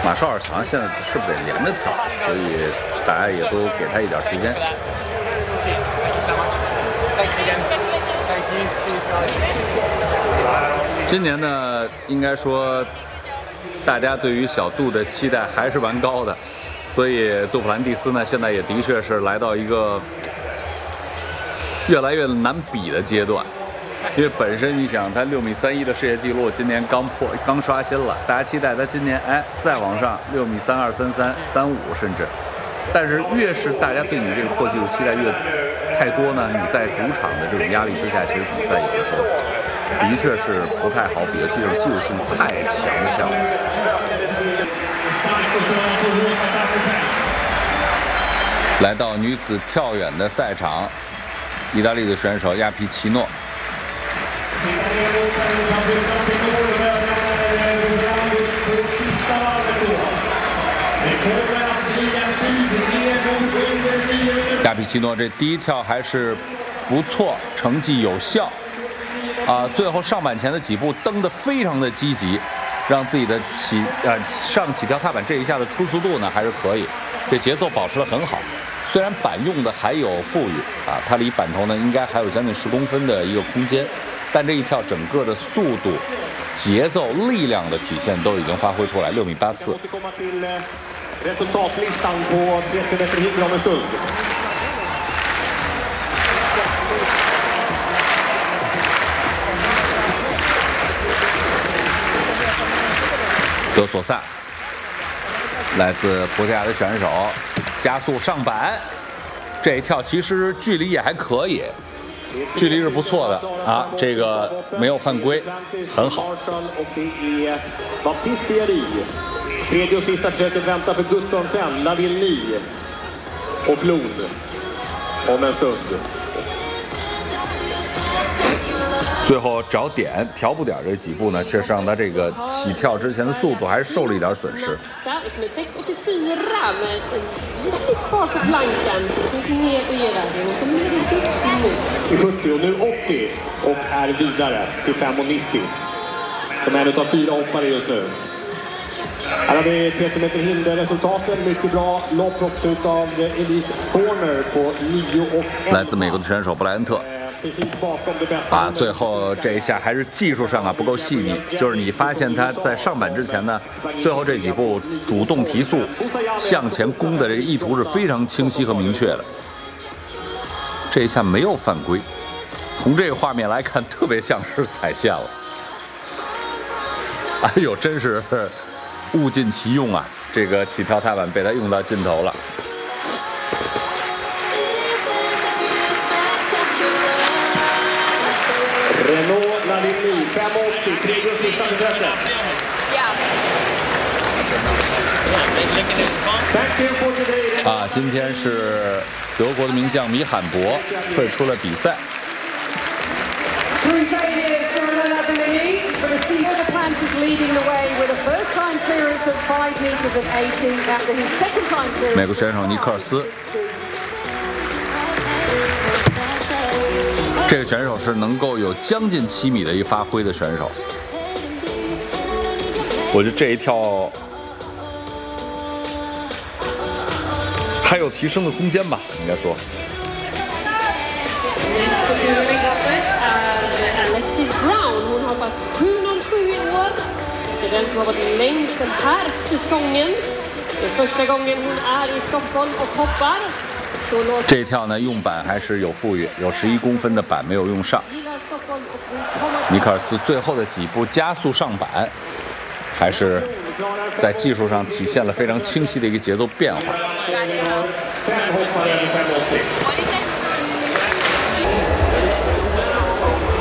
马绍尔好像现在是不是得连着跳，所以大家也都给他一点时间。今年呢，应该说大家对于小杜的期待还是蛮高的，所以杜普兰蒂斯呢，现在也的确是来到一个越来越难比的阶段。因为本身你想，他6米31的世界纪录今年刚刷新了，大家期待他今年再往上6米32、33、35甚至。但是越是大家对你这个破纪录期待越太多呢，你在主场的这种压力之下，其实比赛有的时候的确是不太好比，尤其是技术性太强的项目。来到女子跳远的赛场，意大利的选手亚皮奇诺。亚皮奇诺这第一跳还是不错，成绩有效最后上板前的几步蹬得非常的积极，让自己的上起跳踏板这一下的出速度呢还是可以，这节奏保持得很好。虽然板用的还有富裕它离板头呢应该还有将近10公分的一个空间，但这一跳整个的速度、节奏、力量的体现都已经发挥出来，6米84。德索萨，来自葡萄牙的选手，加速上板，这一跳其实距离也还可以。距离是不错的这个没有犯规，很好。最后找点调补点这几步呢，确实让他这个起跳之前的速度还是受了一点损失。 Här har vi 30 meter hinderresultaten, mycket bra lopp också utav Elise Corner på 9:1. 来自美国的选手布莱恩特。最后这一下还是技术上不够细腻，就是你发现他在上板之前呢，最后这几步主动提速向前攻的这个意图是非常清晰和明确的。这一下没有犯规，从这个画面来看，特别像是踩线了。哎呦，真是物尽其用啊！这个起跳踏板被他用到尽头了。 Renault Ladini 580, tredje och sista försöket. Thank you for today. 今天是德国的名将米罕博退出了比赛。美国选手尼克尔斯。这个选手是能够有将近7米的一个发挥的选手，我觉得这一跳还有提升的空间吧，应该说。这一跳呢，用板还是有富裕，有11公分的板没有用上。尼克尔斯最后的几步加速上板，还是在技术上体现了非常清晰的一个节奏变化。